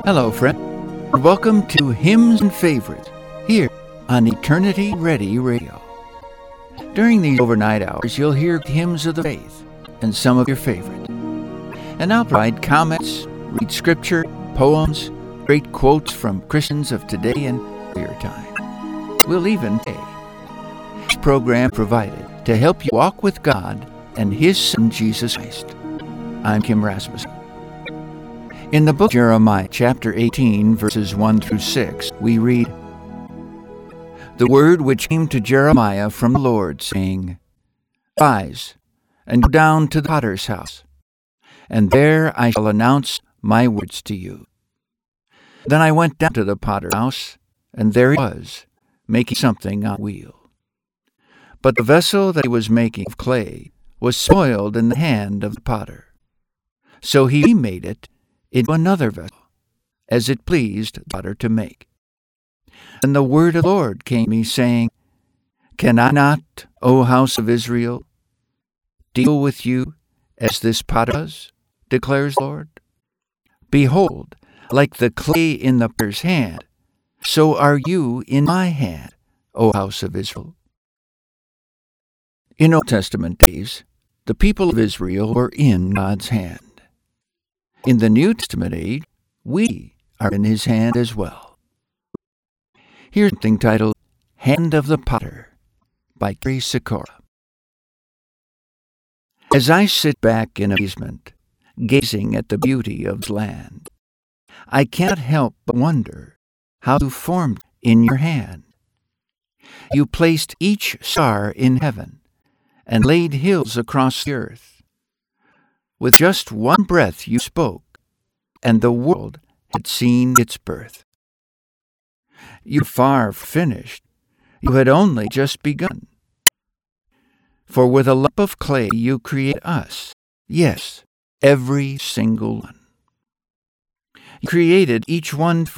Hello, friend. Welcome to Hymns and Favorites here on Eternity Ready Radio. During these overnight hours, you'll hear hymns of the faith and some of your favorite. And I'll provide comments, read scripture, poems, great quotes from Christians of today and earlier time. We'll even pray. This program provided to help you walk with God and His Son, Jesus Christ. I'm Kim Rasmussen. In the book of Jeremiah, chapter 18, verses 1 through 6, we read, "The word which came to Jeremiah from the Lord, saying, Rise, and go down to the potter's house, and there I shall announce my words to you. Then I went down to the potter's house, and there he was, making something on a wheel. But the vessel that he was making of clay was spoiled in the hand of the potter. So he remade it into another vessel, as it pleased the potter to make. And the word of the Lord came to me, saying, Can I not, O house of Israel, deal with you as this potter does, declares the Lord? Behold, like the clay in the potter's hand, so are you in my hand, O house of Israel." In Old Testament days, the people of Israel were in God's hand. In the New Testament age, we are in His hand as well. Here's something titled Hand of the Potter by Gary Sikora. As I sit back in amazement, gazing at the beauty of the land, I can't help but wonder how you formed it in your hand. You placed each star in heaven and laid hills across the earth. With just one breath you spoke, and the world had seen its birth. You far finished, you had only just begun. For with a lump of clay you create us, yes, every single one. You created each one